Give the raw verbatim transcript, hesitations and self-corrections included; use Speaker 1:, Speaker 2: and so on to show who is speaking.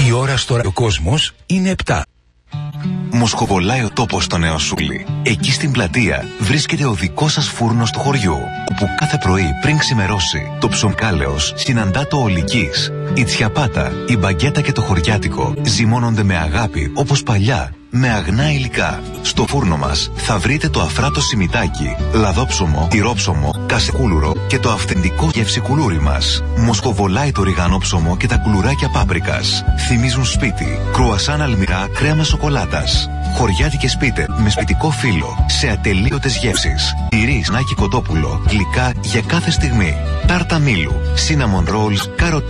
Speaker 1: Η ώρα στο ο κόσμος είναι επτά.
Speaker 2: Μοσχοβολάει ο τόπος στο Νέο Σούλι. Εκεί στην πλατεία βρίσκεται ο δικός σας φούρνος του χωριού, όπου κάθε πρωί πριν ξημερώσει το ψωμκάλεος συναντά το ολικής. Η τσιαπάτα, η μπαγκέτα και το χωριάτικο ζυμώνονται με αγάπη όπως παλιά, με αγνά υλικά. Στο φούρνο μας θα βρείτε το αφράτο σιμιτάκι, λαδόψωμο, τυρόψωμο, κασεκούλουρο και το αυθεντικό γευσικουλούρι μας. Μοσχοβολάει το ριγανόψωμο και τα κουλουράκια πάπρικας. Θυμίζουν σπίτι, κρουασάν αλμυρά, κρέμα σοκολάτας. Χωριάτικες πίτες με σπιτικό φύλλο, σε ατελείωτες γεύσεις. Τυρί, σνάκι κοτόπουλο, γλυκά για κάθε στιγμή. Τάρτα μήλου, cinnamon rolls, καροτί.